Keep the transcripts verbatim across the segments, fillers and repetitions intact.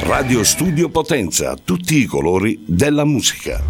Radio Studio Potenza, tutti i colori della musica.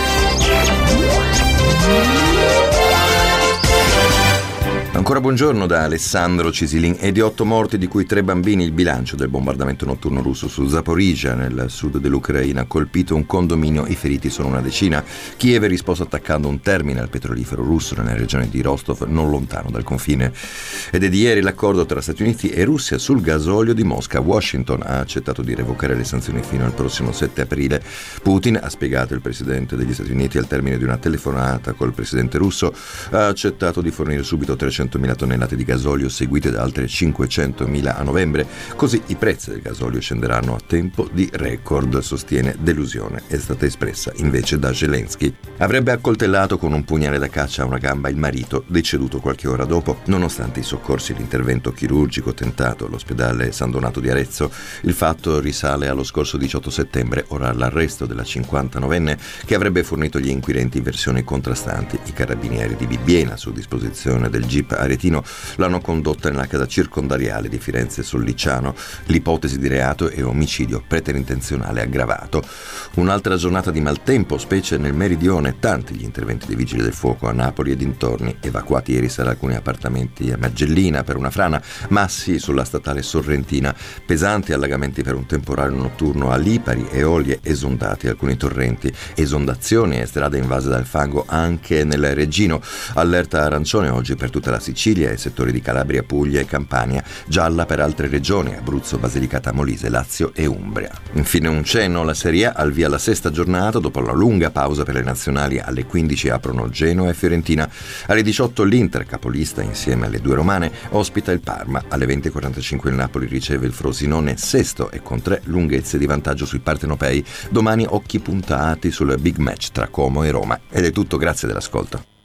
Ancora buongiorno da Alessandro Cisilin. E di otto morti, di cui tre bambini, il bilancio del bombardamento notturno russo su Zaporizhzhia, nel sud dell'Ucraina. Ha colpito un condominio, i feriti sono una decina. Kiev ha risposto attaccando un terminal petrolifero russo nella regione di Rostov, non lontano dal confine. Ed è di ieri l'accordo tra Stati Uniti e Russia sul gasolio di Mosca. Washington ha accettato di revocare le sanzioni fino al prossimo sette aprile. Putin, ha spiegato il presidente degli Stati Uniti al termine di una telefonata col presidente russo, ha accettato di fornire subito trecentomila tonnellate di gasolio, seguite da altre cinquecentomila a novembre, così i prezzi del gasolio scenderanno a tempo di record. Sostiene delusione è stata espressa invece da Zelensky. Avrebbe accoltellato con un pugnale da caccia a una gamba il marito, deceduto qualche ora dopo, nonostante i soccorsi e l'intervento chirurgico tentato all'ospedale San Donato di Arezzo. Il fatto risale allo scorso diciotto settembre, ora all'arresto della cinquantanovenne che avrebbe fornito gli inquirenti in versioni contrastanti. I carabinieri di Bibbiena, su disposizione del G I P aretino, l'hanno condotta nella casa circondariale di Firenze Sollicciano. L'ipotesi di reato è omicidio preterintenzionale aggravato. Un'altra giornata di maltempo, specie nel meridione. Tanti gli interventi dei vigili del fuoco a Napoli e dintorni. Evacuati ieri sera alcuni appartamenti a Margellina per una frana, massi sulla statale Sorrentina, pesanti allagamenti per un temporale notturno a Lipari, Eolie, esondati alcuni torrenti, esondazioni e strade invase dal fango anche nel Reggino. Allerta arancione oggi per tutta la Sicilia e settori di Calabria, Puglia e Campania, gialla per altre regioni, Abruzzo, Basilicata, Molise, Lazio e Umbria. Infine un cenno, la Serie A al via la sesta giornata, dopo la lunga pausa per le nazionali. Alle quindici aprono Genoa e Fiorentina, alle diciotto l'Inter, capolista insieme alle due romane, ospita il Parma, alle venti e quarantacinque il Napoli riceve il Frosinone, sesto e con tre lunghezze di vantaggio sui partenopei. Domani occhi puntati sul big match tra Como e Roma. Ed è tutto, grazie dell'ascolto.